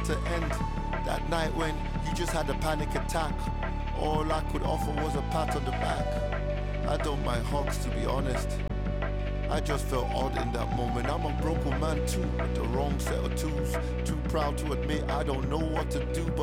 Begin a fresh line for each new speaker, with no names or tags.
to end. That night when he just had a panic attack, all I could offer was a pat on the back. I don't mind hugs, to be honest. I just felt odd in that moment. I'm a broken man too, with the wrong set of tools. Too proud to admit I don't know what to do, but